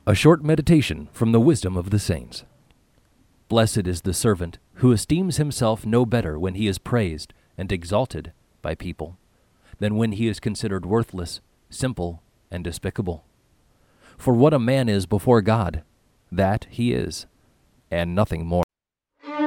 A short meditation from the wisdom of the saints. Blessed is the servant who esteems himself no better when he is praised and exalted by people than when he is considered worthless, simple, and despicable. For what a man is before God, that he is, and nothing more.